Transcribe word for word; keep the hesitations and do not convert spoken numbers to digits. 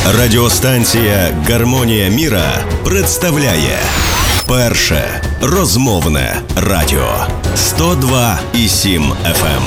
Радіостанція «Гармонія міра» представляє перше розмовне радіо сто два і сім еф ем.